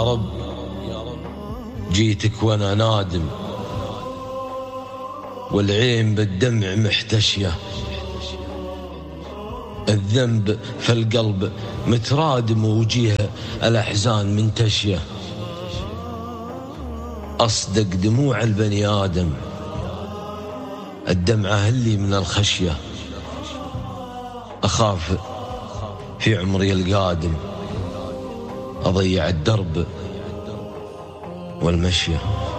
يا رب جيتك وانا نادم، والعين بالدمع محتشية، الذنب في القلب مترادم، ووجيه الأحزان منتشية. أصدق دموع البني آدم، الدمعة هلي من الخشية. أخاف في عمري القادم أضيع الدرب والمشية.